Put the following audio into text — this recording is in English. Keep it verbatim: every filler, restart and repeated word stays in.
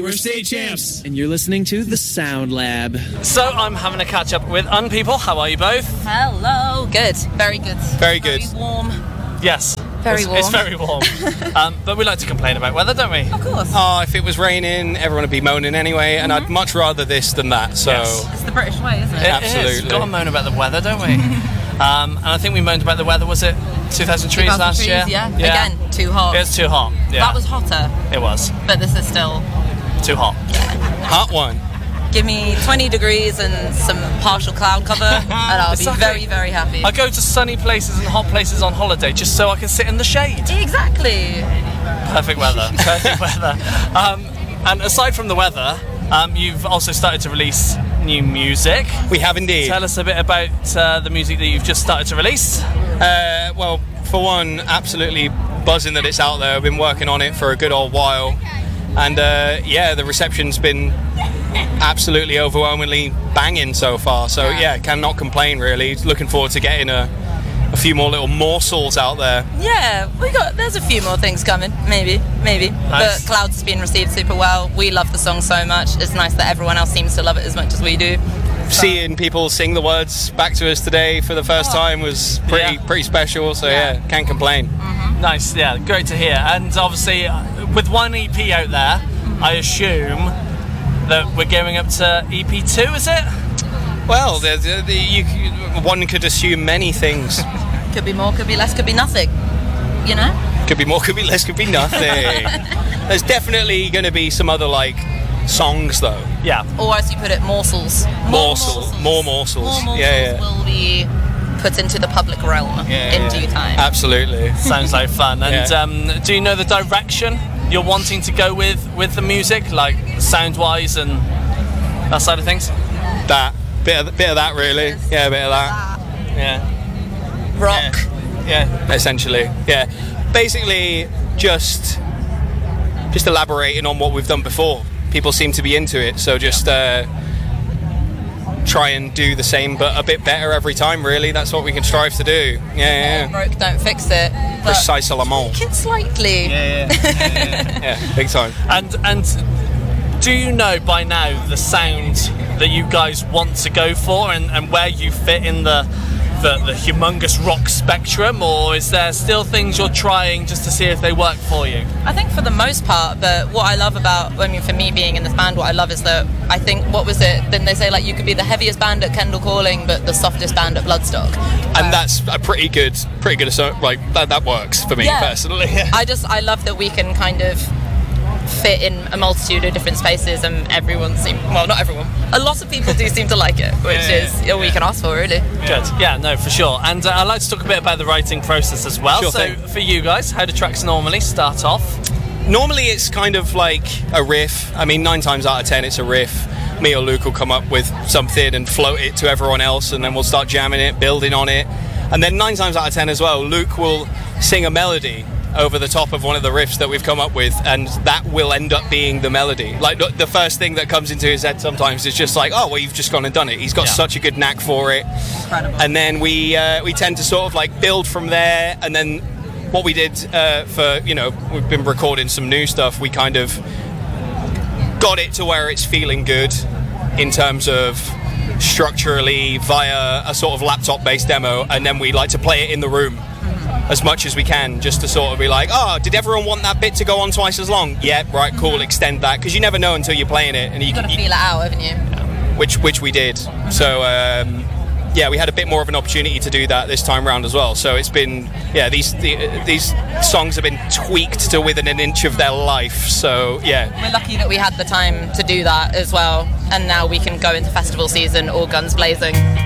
we're State Champs. And you're listening to The Sound Lab. So I'm having a catch up with Un People. How are you both? Hello. Good. Very good. Very good. Very warm. Yes. Very it's, warm. It's very warm. um, but we like to complain about weather, don't we? Of course. Oh, if it was raining, everyone would be moaning anyway, and mm-hmm. I'd much rather this than that. So yes. It's the British way, isn't it? it Absolutely. Is. We've got to moan about the weather, don't we? um, and I think we moaned about the weather, was it two thousand trees last trees, year? Yeah. yeah. Again, too hot. It's too hot. Yeah. That was hotter. It was. But this is still too hot. Hot one. Give me twenty degrees and some partial cloud cover, and I'll be Exactly. very, very happy. I go to sunny places and hot places on holiday just so I can sit in the shade. Exactly. Perfect weather. Perfect weather. Um, and aside from the weather, um, you've also started to release new music. We have indeed. Tell us a bit about uh, the music that you've just started to release. Uh, well, for one, absolutely buzzing that it's out there. I've been working on it for a good old while. And uh, yeah, the reception's been absolutely overwhelmingly banging so far. So yeah, yeah cannot complain really. Looking forward to getting a, a few more little morsels out there. Yeah, we got. There's a few more things coming. Maybe, maybe. Nice. But Clouds has been received super well. We love the song so much. It's nice that everyone else seems to love it as much as we do. So. Seeing people sing the words back to us today for the first Oh. time was pretty Yeah. pretty special. So Yeah. yeah, can't complain. Mm-hmm. Nice, yeah, great to hear. And obviously, uh, with one E P out there, I assume that we're going up to E P two, is it? Well, the, the, the, you, one could assume many things. Could be more, could be less, could be nothing. You know? Could be more, could be less, could be nothing. There's definitely going to be some other like songs though. Yeah. Or as you put it, morsels. More Morsels, more morsels. More morsels Yeah, yeah. will be put into the public realm Yeah, in yeah. due time. Absolutely. Sounds like fun. And Yeah. um, do you know the direction you're wanting to go with with the music, like sound-wise and that side of things? That bit of, bit of that really. Yeah, a bit of that. Yeah. Rock. Yeah. yeah. Essentially. Yeah. Basically, just just elaborating on what we've done before. People seem to be into it, so just uh, try and do the same, but a bit better every time. Really, that's what we can strive to do. Yeah, yeah. Broke, don't fix it. But Precisely. tweak it slightly. Yeah, yeah, yeah, yeah, big time. And and do you know by now the sound that you guys want to go for, and, and where you fit in the, the the humongous rock spectrum, or is there still things you're trying just to see if they work for you? I think for the most part, but what I love about, I mean, for me being in this band, what I love is that I think, what was it? Then they say, like, you could be the heaviest band at Kendall Calling, but the softest band at Bloodstock. And Uh, that's a pretty good, pretty good, like, that, that works for me Yeah. personally. I just, I love that we can kind of fit in a multitude of different spaces, and everyone seems, well, not everyone, a lot of people do seem to like it, which Yeah, is all we can ask for, really. Good. Yeah, no, for sure. And uh, I'd like to talk a bit about the writing process as well. Sure so thing. for you guys, how do tracks normally start off? Normally it's kind of like a riff. I mean, nine times out of ten it's a riff. Me or Luke will come up with something and float it to everyone else, and then we'll start jamming it, building on it. And then nine times out of ten as well, Luke will sing a melody over the top of one of the riffs that we've come up with, and that will end up being the melody. Like, the first thing that comes into his head sometimes is just like, oh, well, you've just gone and done it. He's got Yeah. such a good knack for it. Incredible. And then we uh, we tend to sort of like build from there, and then what we did uh, for, you know, we've been recording some new stuff, we kind of got it to where it's feeling good in terms of structurally via a sort of laptop-based demo, and then we like to play it in the room as much as we can, just to sort of be like, oh, did everyone want that bit to go on twice as long? Yeah, right, cool, extend that, because you never know until you're playing it, and you You've got to you- feel it out, haven't you? which which we did. So um, yeah, we had a bit more of an opportunity to do that this time round as well. So it's been, yeah, these the, these songs have been tweaked to within an inch of their life. So yeah, We're lucky that we had the time to do that as well, and now we can go into festival season all guns blazing.